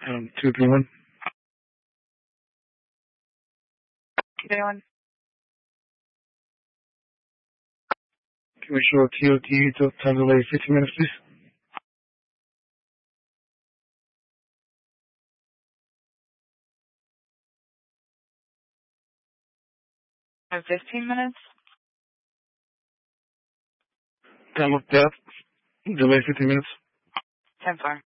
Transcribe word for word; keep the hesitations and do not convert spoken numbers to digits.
Um, two three one. Anyone? Can we show T O T to time delay fifteen minutes, please? Uh, fifteen minutes? Time of death, delay fifteen minutes. ten four.